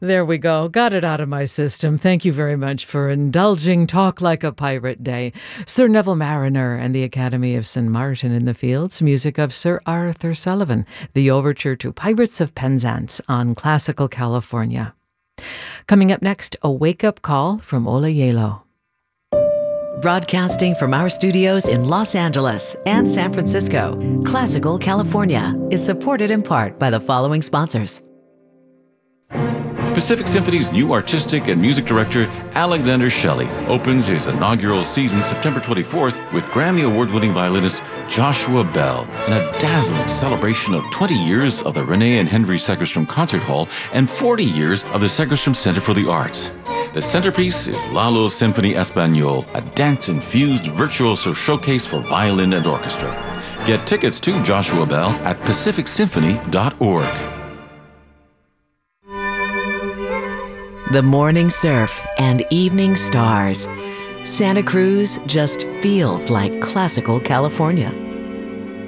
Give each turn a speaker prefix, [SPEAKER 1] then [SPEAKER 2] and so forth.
[SPEAKER 1] There we go. Got it out of my system. Thank you very much for indulging Talk Like a Pirate Day. Sir Neville Mariner and the Academy of St. Martin in the Fields, music of Sir Arthur Sullivan, the overture to Pirates of Penzance on Classical California. Coming up next, a wake-up call from Ola Yelo.
[SPEAKER 2] Broadcasting from our studios in Los Angeles and San Francisco, Classical California is supported in part by the following sponsors.
[SPEAKER 3] Pacific Symphony's new artistic and music director, Alexander Shelley, opens his inaugural season September 24th with Grammy Award-winning violinist Joshua Bell in a dazzling celebration of 20 years of the René and Henry Segerstrom Concert Hall and 40 years of the Segerstrom Center for the Arts. The centerpiece is Lalo's Symphony Espagnole, a dance-infused virtuoso showcase for violin and orchestra. Get tickets to Joshua Bell at pacificsymphony.org.
[SPEAKER 2] The morning surf and evening stars. Santa Cruz just feels like classical California.